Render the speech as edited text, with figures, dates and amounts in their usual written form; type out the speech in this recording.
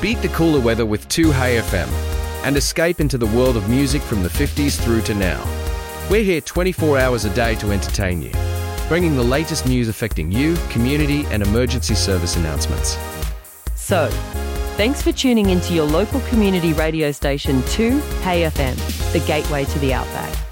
Beat the cooler weather with 2Hey FM and escape into the world of music from the 50s through to now. We're here 24 hours a day to entertain you, bringing the latest news affecting you, community and emergency service announcements. So, thanks for tuning into your local community radio station 2Hey FM, the gateway to the Outback.